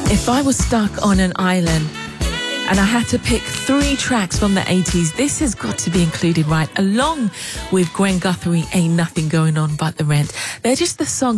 If I was stuck on an island and I had to pick 3 tracks from the 80s, this has got to be included, right? Along with Gwen Guthrie, Ain't Nothing Going On But the Rent. They're just the songs